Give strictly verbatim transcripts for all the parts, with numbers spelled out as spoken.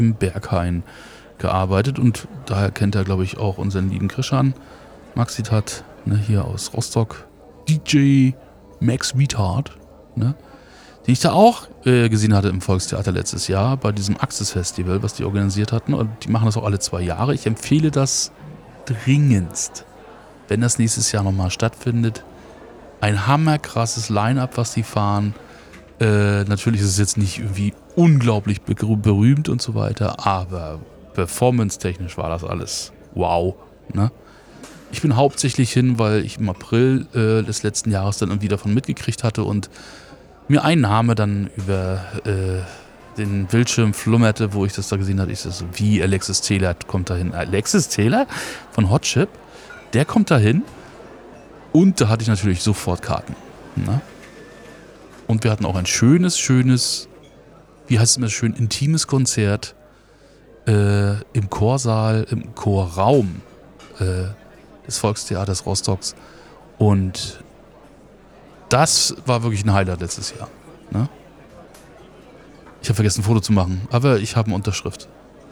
im Berghain gearbeitet und daher kennt er, glaube ich, auch unseren lieben Krishan Maxitat, ne, hier aus Rostock. D J Max Withard, ne, den ich da auch äh, gesehen hatte im Volkstheater letztes Jahr bei diesem Axis Festival, was die organisiert hatten. Und die machen das auch alle zwei Jahre. Ich empfehle das dringendst, wenn das nächstes Jahr nochmal stattfindet. Ein hammerkrasses Line-Up, was die fahren. Äh, natürlich ist es jetzt nicht irgendwie unglaublich berühmt und so weiter, aber performance-technisch war das alles wow, ne? Ich bin hauptsächlich hin, weil ich im April äh, des letzten Jahres dann irgendwie davon mitgekriegt hatte und mir ein Name dann über äh, den Bildschirm flummerte, wo ich das da gesehen hatte. Ich so, wie Alexis Taylor kommt da hin? Alexis Taylor von Hot Chip, der kommt da hin und da hatte ich natürlich sofort Karten, ne? Und wir hatten auch ein schönes, schönes, wie heißt es immer schön, intimes Konzert äh, im Chorsaal, im Chorraum äh, des Volkstheaters Rostocks. Und das war wirklich ein Highlight letztes Jahr, ne? Ich habe vergessen, ein Foto zu machen, aber ich habe eine Unterschrift.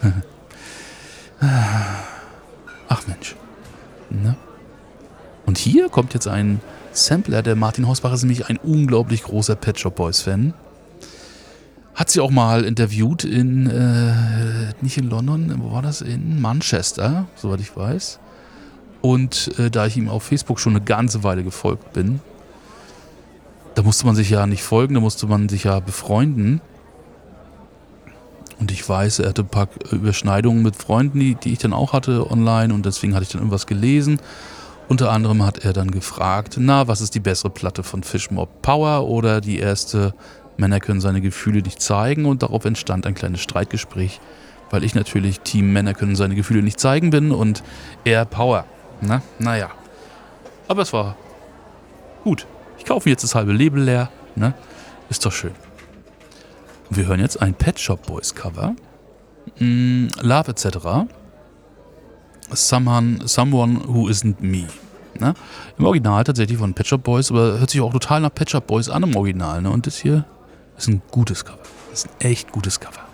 Ach Mensch. Ne? Und hier kommt jetzt ein Sampler. Der Martin Hausbach ist nämlich ein unglaublich großer Pet Shop Boys Fan. Hat sie auch mal interviewt in, äh, nicht in London, wo war das? In Manchester, soweit ich weiß. Und äh, da ich ihm auf Facebook schon eine ganze Weile gefolgt bin, da musste man sich ja nicht folgen, da musste man sich ja befreunden. Und ich weiß, er hatte ein paar Überschneidungen mit Freunden, die, die ich dann auch hatte online, und deswegen hatte ich dann irgendwas gelesen. Unter anderem hat er dann gefragt, na, was ist die bessere Platte von Fishmob, Power oder die erste Männer können seine Gefühle nicht zeigen? Und darauf entstand ein kleines Streitgespräch, weil ich natürlich Team Männer können seine Gefühle nicht zeigen bin und er Power. Na, naja. Aber es war gut. Ich kaufe jetzt das halbe Label leer, ne? Ist doch schön. Und wir hören jetzt ein Pet Shop Boys Cover. Mm, Love et cetera. Someone, someone who isn't me. Ne? Im Original tatsächlich von Pet Shop Boys, aber hört sich auch total nach Pet Shop Boys an im Original. Ne? Und das hier ist ein gutes Cover. Das ist ein echt gutes Cover.